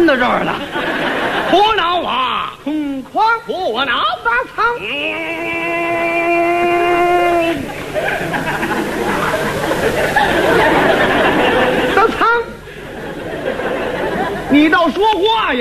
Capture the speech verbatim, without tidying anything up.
到这儿了。 不恼啊， 空旷不恼发苍。大苍，你倒说话呀！